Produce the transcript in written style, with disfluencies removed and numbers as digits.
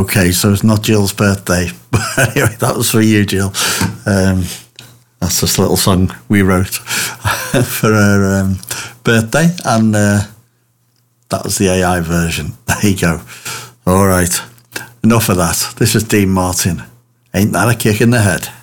Okay, so it's not Jill's birthday. But anyway, that was for you, Jill. That's this little song we wrote for her birthday, and that was the AI version. There you go. All right, enough of that. This is Dean Martin. Ain't that a kick in the head?